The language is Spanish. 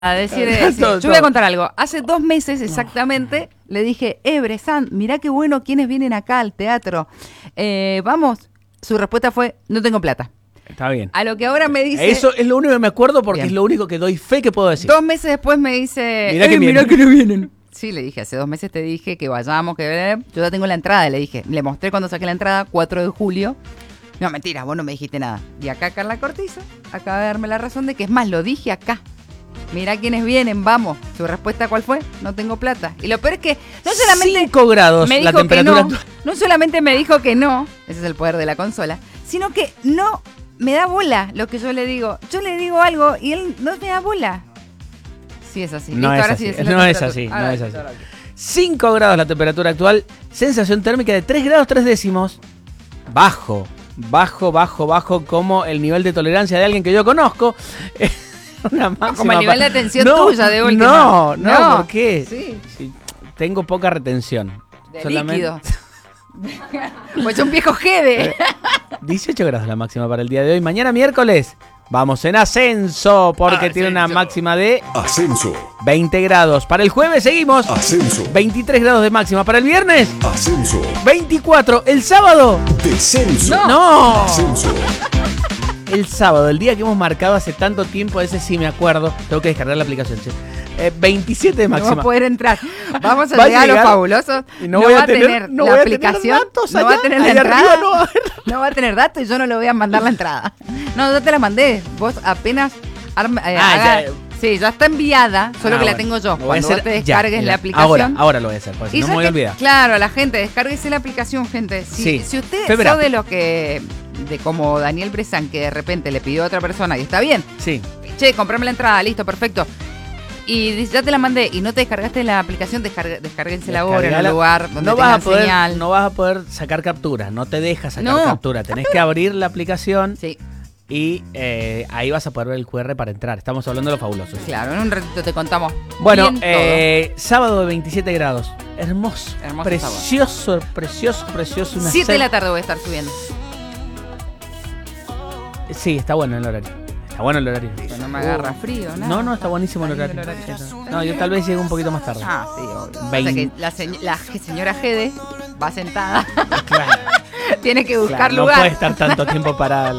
A decir, yo voy a contar algo. Hace 2 meses exactamente le dije, Bressan, mirá qué bueno quienes vienen acá al teatro. Vamos. Su respuesta fue, no tengo plata. Está bien. A lo que ahora me dice... Eso es lo único que me acuerdo porque bien. Es lo único que doy fe que puedo decir. 2 meses después me dice, mirá que no vienen. Sí, le dije, hace 2 meses te dije que vayamos, que yo ya tengo la entrada, le dije. Le mostré cuando saqué la entrada, 4 de julio. No, mentira, vos no me dijiste nada. Y acá Carla Cortizo acaba de darme la razón de que es más, lo dije acá. Mirá quiénes vienen, vamos. Su respuesta, ¿cuál fue? No tengo plata. Y lo peor es que no solamente 5 grados me la dijo temperatura. que no solamente me dijo que no, ese es el poder de la consola, sino que no me da bola lo que yo le digo. Yo le digo algo y él no me da bola. Sí es así. No es así. No es así. 5 grados la temperatura actual. Sensación térmica de 3 grados 3 décimos. Bajo como el nivel de tolerancia de alguien que yo conozco. Una máxima como el nivel de atención tuya de última. No, ¿por qué? Sí. Tengo poca retención. De líquido. Pues un viejo jede. 18 grados la máxima para el día de hoy. Mañana miércoles vamos en ascenso porque tiene una máxima de ascenso. 20 grados. Para el jueves seguimos. Ascenso. 23 grados de máxima. Para el viernes. Ascenso. 24. El sábado. Descenso. No. Ascenso. El sábado, el día que hemos marcado hace tanto tiempo, ese sí me acuerdo. Tengo que descargar la aplicación, che. 27 de máxima. No va a poder entrar. Vamos a llegar a los fabulosos. Y no voy va a tener la aplicación. Datos no va a tener la entrada. No va a tener datos y yo no le voy a mandar la entrada. No, yo te la mandé. Vos apenas... Sí, ya está enviada, solo que la tengo yo. Cuando vos te descargues la aplicación. Ahora lo voy a hacer, porque si no me voy a olvidar. Claro, la gente, descárguese la aplicación, gente. Si usted es de los que... de como Daniel Bressan, que de repente le pidió a otra persona y está bien. Sí. Che, comprame la entrada, listo, perfecto. Y dice, ya te la mandé y no te descargaste la aplicación, descárguensela ahora en el lugar donde tenga señal. No vas a poder sacar captura, no te deja sacar captura. Tenés que abrir la aplicación. Sí. Y ahí vas a poder ver el QR para entrar. Estamos hablando de los fabulosos. Claro, en un ratito te contamos. Bueno, sábado de 27 grados. Hermoso. Precioso. 7 de la tarde voy a estar subiendo. Sí, está bueno el horario. Está bueno el horario. Pero no me agarra frío, ¿no? No, está buenísimo el horario. No, yo tal vez llegue un poquito más tarde. Ah, sí, obvio. O sea que la señora Gede va sentada. Claro. Tiene que buscar lugar. No puede estar tanto tiempo parada.